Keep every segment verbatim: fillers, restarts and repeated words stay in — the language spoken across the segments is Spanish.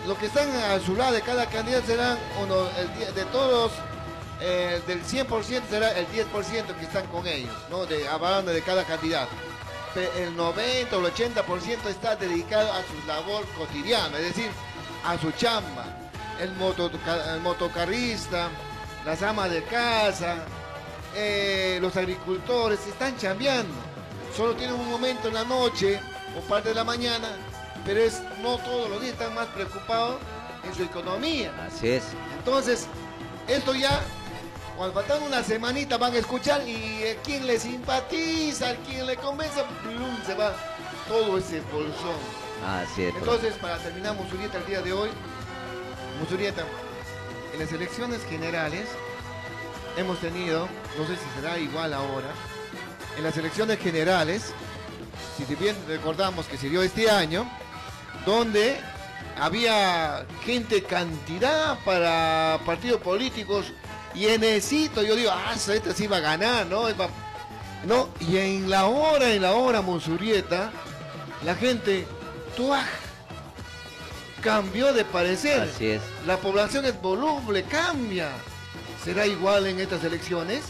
los que están a su lado de cada candidato serán uno, el, de todos, eh, del cien por ciento será el diez por ciento que están con ellos, ¿no? De, hablando de cada candidato. Pero el noventa o el ochenta por ciento está dedicado a su labor cotidiana, es decir, a su chamba. El, moto, el motocarrista, las amas de casa, eh, los agricultores están chambeando. Solo tienen un momento en la noche o parte de la mañana, pero es no todos los días, están más preocupados en su economía. Así es. Entonces, esto ya, cuando faltan una semanita van a escuchar y a quien le simpatiza, a quien le convence, plum, se va todo ese bolsón. Así es. Entonces, para terminar Musurieta el día de hoy, Musurieta, en las elecciones generales hemos tenido, no sé si será igual ahora, en las elecciones generales, si bien recordamos que se dio este año, donde había gente cantidad para partidos políticos, llenecito, yo digo, ah, este sí va a ganar, ¿no? No, y en la hora, en la hora, Musurieta, la gente, ¡tuaj!, cambió de parecer. Así es. La población es voluble, cambia. ¿Será igual en estas elecciones?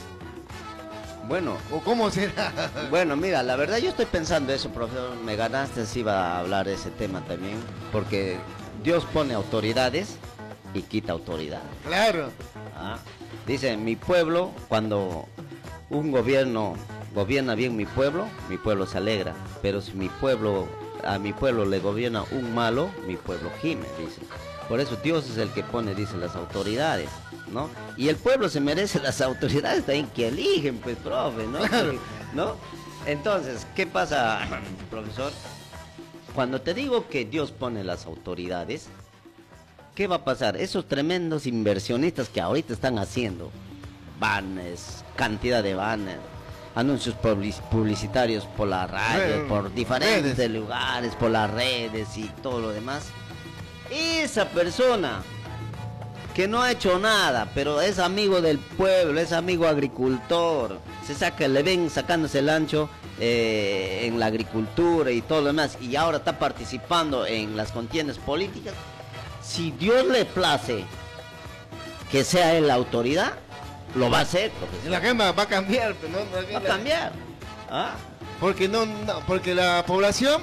Bueno. ¿O cómo será? Bueno, mira, la verdad yo estoy pensando eso, profesor. Me ganaste si iba a hablar de ese tema también. Porque Dios pone autoridades y quita autoridad. Claro. ¿Ah? Dice, mi pueblo, cuando un gobierno gobierna bien mi pueblo, mi pueblo se alegra. Pero si mi pueblo, a mi pueblo le gobierna un malo, mi pueblo gime, dice. Por eso Dios es el que pone, dice, las autoridades, ¿no? Y el pueblo se merece las autoridades también que eligen, pues, profe, ¿no? Claro. ¿No? Entonces, ¿qué pasa, profesor? Cuando te digo que Dios pone las autoridades, ¿qué va a pasar? Esos tremendos inversionistas que ahorita están haciendo banners, cantidad de banners, anuncios publicitarios por la radio, Bueno, por diferentes redes. lugares, por las redes y todo lo demás. Esa persona que no ha hecho nada, pero es amigo del pueblo, es amigo agricultor, se saca, le ven sacándose el ancho eh, en la agricultura y todo lo demás, y ahora está participando en las contiendas políticas. Si Dios le place que sea él la autoridad, lo va a hacer, profesor. Y la gente va a cambiar, pero no, no- Va a cambiar. ¿Ah? Porque no, no, porque la población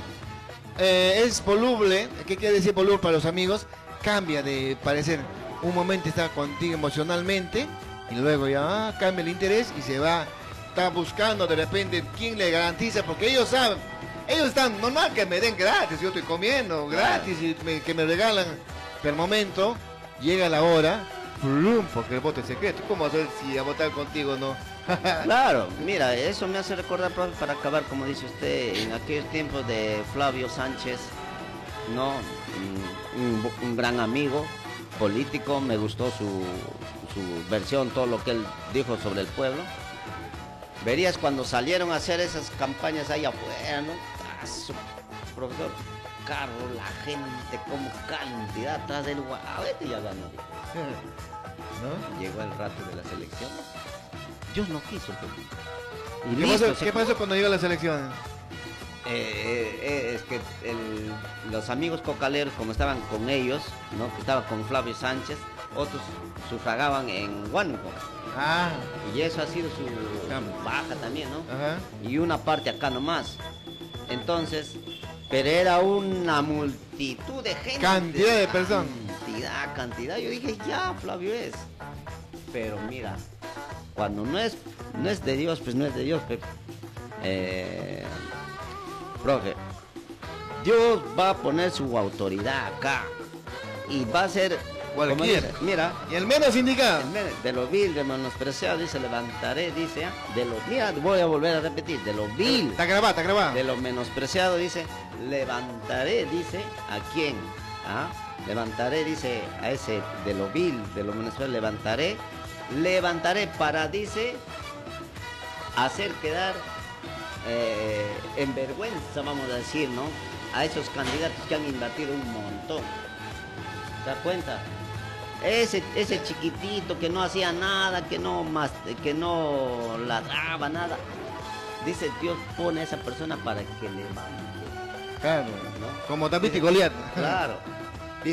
eh, es voluble. ¿Qué quiere decir voluble para los amigos? Cambia de parecer. Un momento está contigo emocionalmente y luego ya ah, cambia el interés y se va, está buscando de repente quién le garantiza, porque ellos saben, ellos están, normal que me den gratis, yo estoy comiendo gratis y me- que me regalan, pero al momento llega la hora, plum, porque el voto es secreto. ¿Cómo hacer si a votar contigo no? Claro, mira, eso me hace recordar, profe, para acabar, como dice usted, en aquellos tiempos de Flavio Sánchez, ¿no? Un, un- un gran amigo político, me gustó su, su versión, todo lo que él dijo sobre el pueblo. Verías cuando salieron a hacer esas campañas ahí afuera, ¿no? Ah, su profesor, carro, la gente, como cantidad atrás del guau, este ya ganó. ¿No? Llegó el rato de las elecciones. Dios no quiso, pues. Y ¿Qué, listo, pasó, se ¿Qué acabó. pasó cuando llegó las elecciones? Eh, eh, es que el- los amigos cocaleros, como estaban con ellos, ¿no? Que estaban con Flavio Sánchez, otros sufragaban en Huánuco. Ah, Y eso ha sido su, su baja también, ¿no? ajá. Y una parte acá nomás. Entonces, pero era una multitud de gente. Cantidad de personas. Cantidad, cantidad. Yo dije, ya, Flavio es. Pero mira, cuando no es, no es de Dios, pues no es de Dios, Pepe. Eh, profe, Dios va a poner su autoridad acá. Y va a ser, como Cualquiera. dice, mira, Y el menos indicado. en vez de lo vil, de menospreciado, dice, levantaré, dice, ¿ah? De lo, mira, voy a volver a repetir, de lo vil, Está grabado, está grabado. de lo menospreciado, dice, levantaré, dice, ¿a quién? ¿Ah? Levantaré, dice, a ese, de lo vil, de lo menospreciado, levantaré, levantaré para, dice, hacer quedar eh, en vergüenza, vamos a decir, ¿no? A esos candidatos que han invertido un montón. ¿Te das cuenta? Ese, ese chiquitito que no hacía nada, que no más, que no ladraba nada. Dice, Dios pone a esa persona para que levante, Claro. ¿no? Como David y Goliat. Claro.